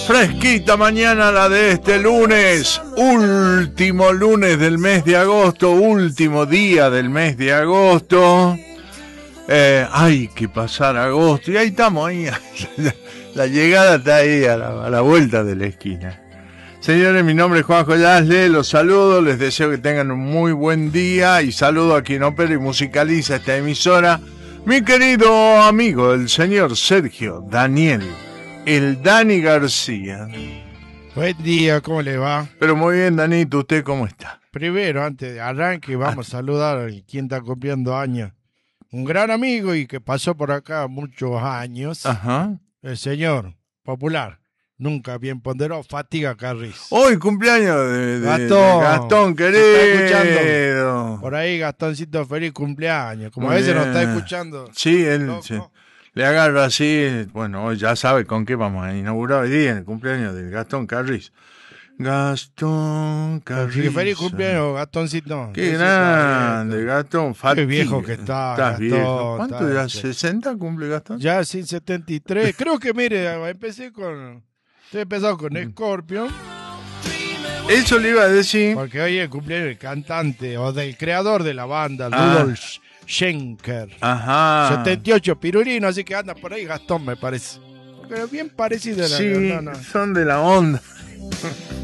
Fresquita mañana la de este lunes, último lunes del mes de agosto, último día del mes de agosto. Hay que pasar agosto y ahí estamos, ahí. La llegada está ahí a la vuelta de la esquina. Señores, mi nombre es Juanjo Yasle, los saludo, les deseo que tengan un muy buen día y saludo a quien opera y musicaliza esta emisora, mi querido amigo, el señor Sergio Daniel, el Dani García. Buen día, ¿cómo le va? Pero muy bien, Danito, ¿usted cómo está? Primero, antes de arranque, vamos a saludar a quien está cumpliendo años. Un gran amigo y que pasó por acá muchos años. Ajá. El señor popular, nunca bien ponderado, Fatiga Carriz. Hoy cumpleaños de Gastón, querido. Está escuchando por ahí, Gastoncito, feliz cumpleaños. Como Muy a veces bien. nos está escuchando. Sí, él loco. sí. Le agarra así. Bueno, hoy ya sabe con qué vamos a inaugurar hoy día en el cumpleaños de Gastón Carriz. Gastón Carriz. Así que feliz cumpleaños, Gastoncito. Qué grande, Gastón. Qué Fatiga. viejo que está, Estás Gastón, viejo. ¿Cuánto está, ya? sí. ¿60 cumple Gastón? Ya sin 73. Creo que, mire, estoy empezado con Scorpion. Eso le iba a decir. Porque hoy es el cumpleaños del cantante o del creador de la banda, Ah. Rudolf Schenker. Ajá. 78 pirulino, así que anda por ahí Gastón, me parece. Pero bien parecido. Sí, No. son de la onda.